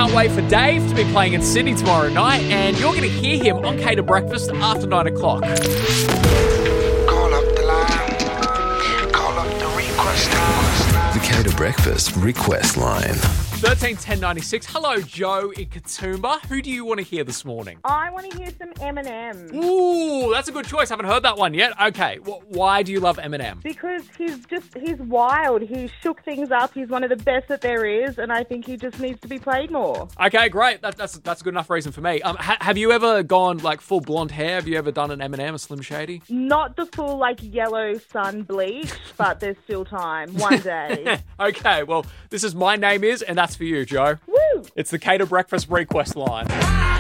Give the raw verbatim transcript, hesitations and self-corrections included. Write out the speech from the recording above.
can't wait for Dave to be playing in Sydney tomorrow night, and you're going to hear him on Cater Breakfast after nine o'clock. Call up the line. Call up the request line. The Cater Breakfast request line. thirteen ten ninety-six. Hello, Joe in Katoomba. Who do you want to hear this morning? I want to hear some Eminem Ooh, that's a good choice. Haven't heard that one yet. Okay, well, why do you love Eminem? because he's just, he's wild. He shook things up. He's one of the best that there is, and I think he just needs to be played more. Okay, great. That, that's that's a good enough reason for me. Um, ha- have you ever gone like full blonde hair? Have you ever done an Eminem, a Slim Shady? Not the full, like, yellow sun bleach, but there's still time. One day. Okay, well, this is My Name Is, and that's for you, Joe. Woo! It's the Cater Breakfast request line.